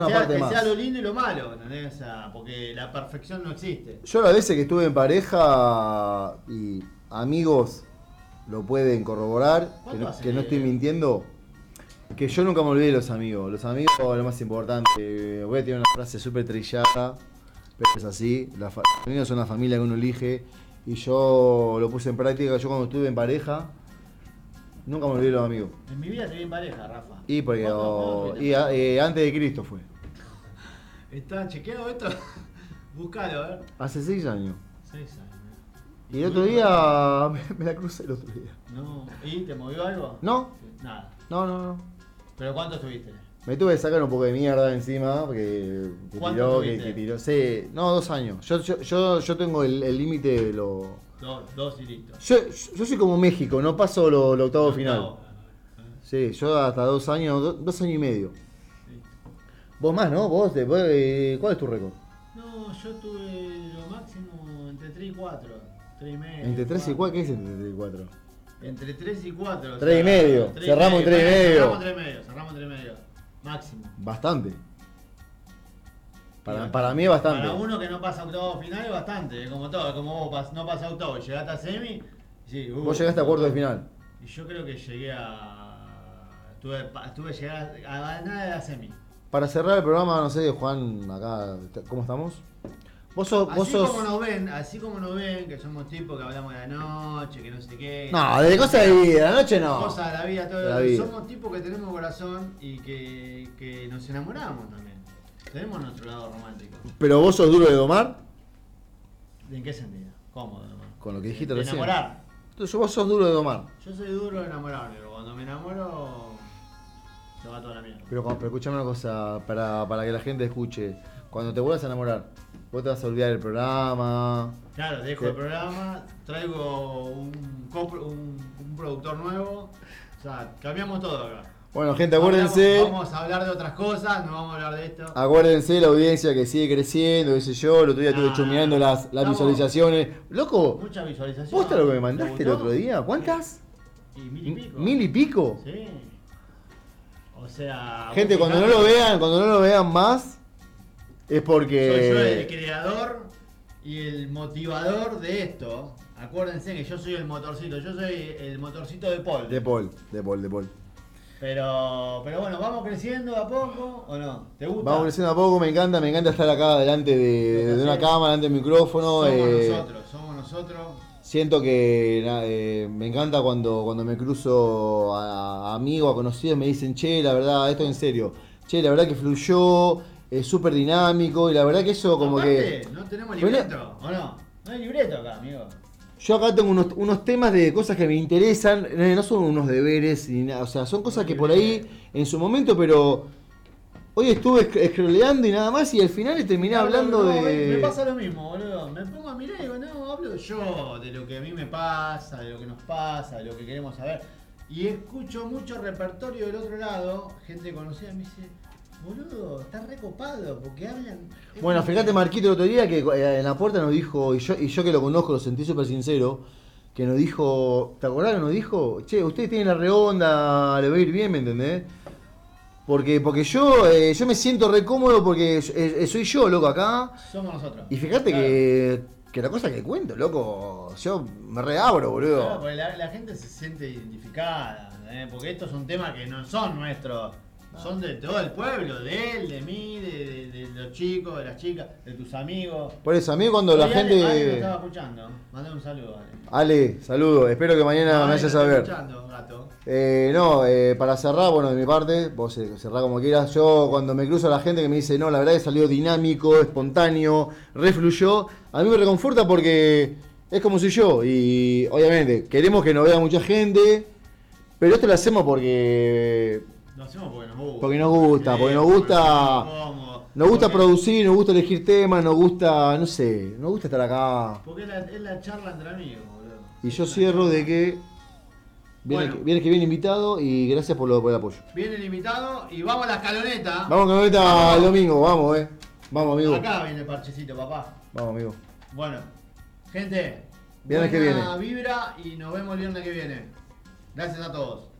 una parte que más. sea lo lindo y lo malo, ¿entendés? O sea, porque la perfección no existe. Yo las veces que estuve en pareja y amigos lo pueden corroborar, ¿Cuánto hace que no estoy mintiendo, que yo nunca me olvidé de los amigos. Los amigos es lo más importante. Voy a tener una frase súper trillada, pero es así. Los amigos son la familia que uno elige y yo lo puse en práctica. Yo cuando estuve en pareja, nunca me olvidé de los amigos. En mi vida te vi en pareja, Rafa. Y porque antes de Cristo fue. ¿Está chequeado esto? Búscalo, a ver. Hace 6 años. 6 años. Y el otro día me la crucé el otro día. No. ¿Y te movió algo? ¿No? Nada. No. ¿Pero cuánto estuviste? Me tuve que sacar un poco de mierda encima, porque ¿Cuánto que tuviste? tiró. Sí, no, 2 años. Yo tengo el límite de lo. Dos y listo. Yo soy como México, no paso lo octavo Octavo. final. Sí, yo hasta 2 años, 2 años y medio. Sí. Vos más, ¿no? ¿Vos, ¿cuál es tu récord? No, yo tuve lo máximo entre 3 y 4. 3 y medio. ¿Entre 3 y 4? ¿Qué es entre 3 y 4? Entre 3 y 4. 3 y medio. Cerramos en 3 y medio. Cerramos en 3 y medio. Máximo. Bastante. Para mí es bastante. Para uno que no pasa octavo final es bastante, como todo, como vos no pasás octavo y llegaste a semi, sí, Vos llegaste a cuarto de final. Y yo creo que llegué estuve llegar a nada de la semi. Para cerrar el programa, no sé, Juan, acá, ¿cómo estamos? Vos sos. Así como nos ven, que somos tipos que hablamos de la noche, que no sé qué. No, de cosas de vida, la noche no. Cosas de la vida, todo. La vida. Somos tipos que tenemos corazón y que nos enamoramos también. Tenemos nuestro lado romántico. Pero vos sos duro de domar, ¿En qué sentido? ¿Cómo? con lo que dijiste De recién. enamorar. Entonces vos sos duro de domar. Yo soy duro de enamorarme, pero cuando me enamoro se va toda la mierda. Pero escuchame una cosa, para que la gente escuche. Cuando te vuelvas a enamorar, vos te vas a olvidar del programa. Claro, dejo el programa, traigo un productor nuevo, o sea, cambiamos todo acá. Bueno, gente, acuérdense. Vamos a hablar de otras cosas, no vamos a hablar de esto. Acuérdense la audiencia que sigue creciendo, qué sé yo. El otro día estuve chumeando las visualizaciones. Loco, Muchas visualizaciones. ¿posta lo que me mandaste el otro día? ¿Cuántas? Y 1000 y pico. ¿1000 y pico? Sí. O sea. Gente, cuando no lo vean más, es porque. Soy yo el creador y el motivador de esto. Acuérdense que yo soy el motorcito, yo soy el motorcito de Paul. De Paul. Pero bueno, vamos creciendo a poco, ¿o no? ¿Te gusta? Vamos creciendo a poco, me encanta estar acá delante de una cámara, delante del micrófono. Somos nosotros. Siento que me encanta cuando me cruzo a amigos, a conocidos, me dicen, che, la verdad, esto en serio, che, la verdad que fluyó, es súper dinámico y la verdad que eso como Aparte, que. no tenemos libreto, ¿o no? No hay libreto acá, amigo. Yo acá tengo unos temas de cosas que me interesan, no son unos deberes ni nada, o sea, son cosas que por ahí en su momento, pero hoy estuve scrolleando y nada más y al final terminé hablando de. Me pasa lo mismo, boludo. Me pongo a mirar y digo, no, hablo yo de lo que a mí me pasa, de lo que nos pasa, de lo que queremos saber. Y escucho mucho repertorio del otro lado, gente conocida me dice, boludo, está recopado porque hablan. Bueno, fíjate Marquito el otro día que en la puerta nos dijo, y yo que lo conozco, lo sentí súper sincero, que nos dijo, ¿te acordás que nos dijo? Che, ustedes tienen la redonda, le va a ir bien, ¿me entendés? Porque yo me siento re cómodo porque soy yo, loco, acá. Somos nosotros. Y fíjate que la cosa que cuento, loco, yo me reabro, boludo. Claro, porque la gente se siente identificada, porque estos son temas que no son nuestros. Son de todo el pueblo, de él, de mí, de los chicos, de las chicas, de tus amigos. Por eso, a mí cuando la gente. Ale lo estaba escuchando. Mandale un saludo, Ale. Ale, saludo, espero que mañana me vayas a ver. Escuchando, gato. Para cerrar, bueno, de mi parte, vos cerrá como quieras. Yo cuando me cruzo a la gente que me dice, no, la verdad que salió dinámico, espontáneo, refluyó, a mí me reconforta porque es como soy yo. Y obviamente queremos que nos vea mucha gente, pero esto lo hacemos porque. Lo hacemos porque nos gusta. Porque nos gusta producir, nos gusta elegir temas, nos gusta, no sé, nos gusta estar acá. Porque es la charla entre amigos, boludo. Y yo cierro de que viene invitado y gracias por el apoyo. Viene el invitado y vamos a la escaloneta. Vamos a la escaloneta el domingo, vamos, Vamos, amigo. Acá viene el parchecito, papá. Vamos, amigo. Bueno, gente, Viernes que viene. buena vibra y nos vemos el viernes que viene. Gracias a todos.